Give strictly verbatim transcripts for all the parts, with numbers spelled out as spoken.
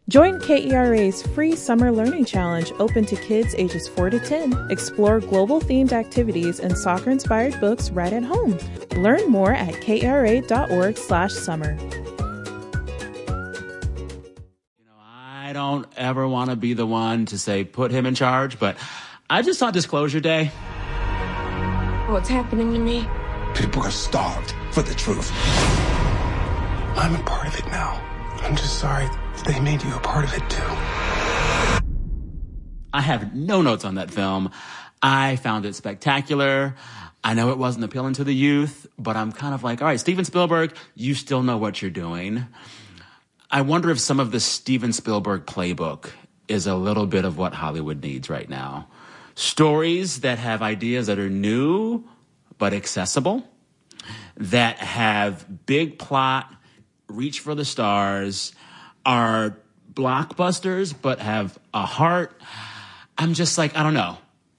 Join K E R A's free Summer Learning Challenge open to kids ages four to ten. Explore global-themed activities and soccer-inspired books right at home. Learn more at kra.org slash summer. You know, I don't ever want to be the one to say put him in charge, but I just saw Disclosure Day. What's happening to me? People are starved for the truth. I'm a part of it now. I'm just sorry they made you a part of it too. I have no notes on that film. I found it spectacular. I know it wasn't appealing to the youth, but I'm kind of like, all right, Steven Spielberg, you still know what you're doing. I wonder if some of the Steven Spielberg playbook is a little bit of what Hollywood needs right now. Stories that have ideas that are new but accessible, that have big plot, reach for the stars, are blockbusters but have a heart. I'm just like, I don't know.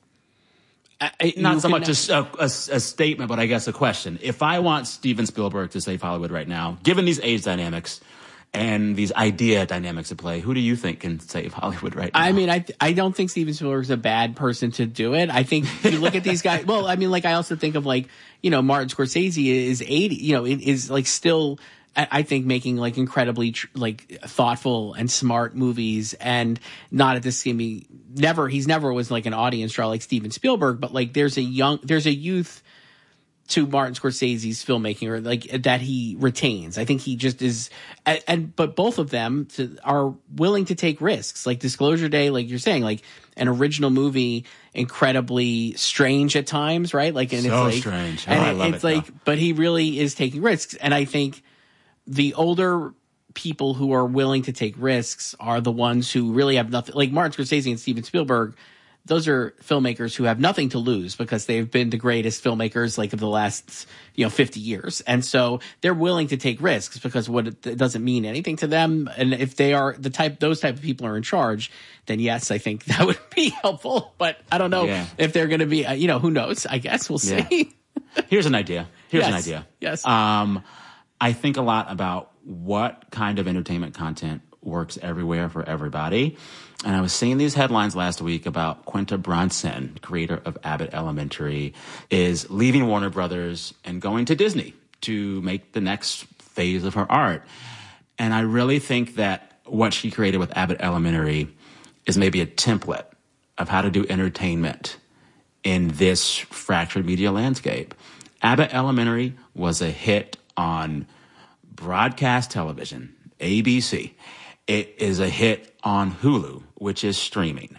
I, not so much a, a, a statement, but I guess a question. If I want Steven Spielberg to save Hollywood right now, given these age dynamics and these idea dynamics at play, who do you think can save Hollywood right now? I mean, I I don't think Steven Spielberg's a bad person to do it. I think if you look at these guys, well, I mean, like I also think of like, you know, Martin Scorsese is eighty, you know, is like still, I think, making like incredibly tr- like thoughtful and smart movies, and not at this scheme. Never, he's never was like an audience draw like Steven Spielberg, but like there's a young, there's a youth to Martin Scorsese's filmmaking, or like that he retains. I think he just is, and, and but both of them to, are willing to take risks. Like Disclosure Day, like you're saying, like an original movie, incredibly strange at times, right? Like, and so it's like, strange. Oh, and I love it's it, like, though. but he really is taking risks, and I think the older people who are willing to take risks are the ones who really have nothing. Like Martin Scorsese and Steven Spielberg, those are filmmakers who have nothing to lose because they've been the greatest filmmakers like of the last, you know, fifty years. And so they're willing to take risks because what it, it doesn't mean anything to them. And if they are the type, those type of people are in charge, then yes, I think that would be helpful. But I don't know Yeah. if they're going to be, uh, you know, who knows? I guess we'll see. Yeah. Here's an idea. Here's Yes. an idea. Yes. Um, I think a lot about what kind of entertainment content works everywhere for everybody. And I was seeing these headlines last week about Quinta Brunson, creator of Abbott Elementary, is leaving Warner Brothers and going to Disney to make the next phase of her art. And I really think that what she created with Abbott Elementary is maybe a template of how to do entertainment in this fractured media landscape. Abbott Elementary was a hit on broadcast television, A B C. It is a hit on Hulu, which is streaming.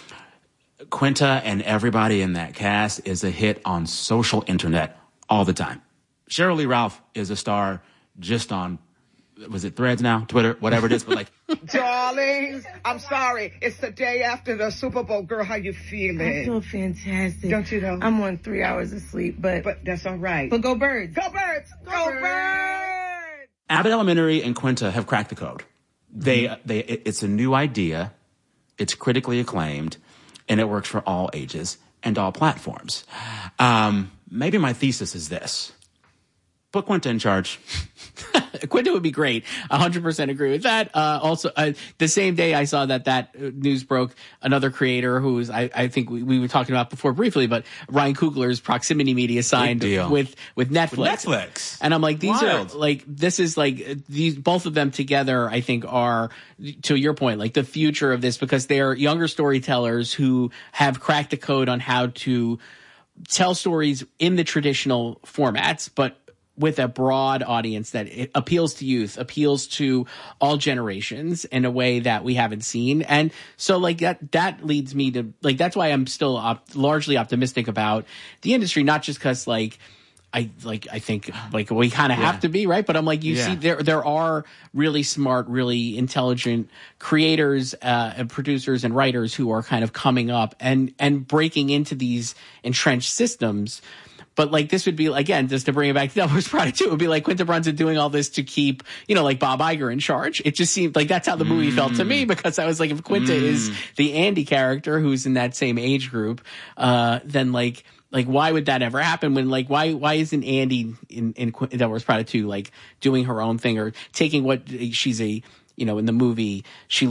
Quinta and everybody in that cast is a hit on social internet all the time. Sheryl Lee Ralph is a star just on, was it Threads now? Twitter? Whatever it is, but like... Darlings, I'm sorry. It's the day after the Super Bowl. Girl, how you feeling? I feel fantastic. Don't you know? I'm on three hours of sleep, but... But that's all right. But go Birds. Go Birds! Go, Go Birds! Birds! Abbott Elementary and Quinta have cracked the code. They, they, it's a new idea, it's critically acclaimed, and it works for all ages and all platforms. Um, maybe my thesis is this. Put Quinta in charge. Quinta would be great. one hundred percent agree with that. Uh, also, uh, the same day I saw that that news broke, another creator who's, I, I think we, we were talking about before briefly, but Ryan Coogler's Proximity Media signed with, with Netflix. With Netflix. And I'm like, these Wild. are like, this is like, these, both of them together, I think are, to your point, like the future of this, because they're younger storytellers who have cracked the code on how to tell stories in the traditional formats, but with a broad audience that it appeals to youth, appeals to all generations in a way that we haven't seen. And so like that, that leads me to like, that's why I'm still op- largely optimistic about the industry, not just cause like, I like, I think like we kind of Yeah. have to be, right? But I'm like, you Yeah. see there, there are really smart, really intelligent creators, uh, and producers and writers who are kind of coming up and, and breaking into these entrenched systems. But like this would be, again, just to bring it back to Devil Wears Prada two, it would be like Quinta Brunson doing all this to keep, you know, like Bob Iger in charge. It just seemed like that's how the movie mm. felt to me, because I was like, if Quinta mm. is the Andy character who's in that same age group, uh, then like, like why would that ever happen when like, why, why isn't Andy in, in, in Devil Wears Prada two, like doing her own thing or taking what she's a, you know, in the movie, she